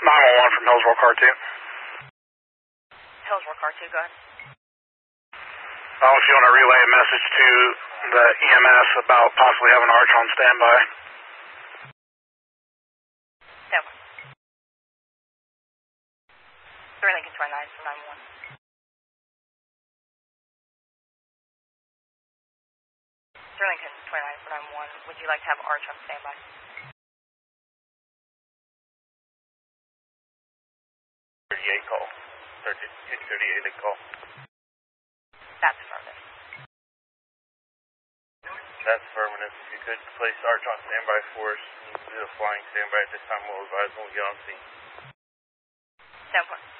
911 from Hillsborough Car 2. Hillsborough Car 2, go ahead. If you want to relay a message to the EMS about possibly having Arch on standby. Standby. 3 Lincoln 29 from 911. Lincoln 29 from 911. Would you like to have Arch on standby? Call. 38 call. That's affirmative. That's affirmative. If you could place Arch on standby for us and do a flying standby at this time, we'll advise when we get on scene. 10-4.